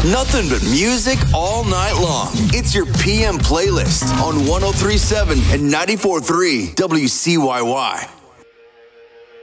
Nothing but music all night long. It's your PM playlist on 103.7 and 94.3 WCYY.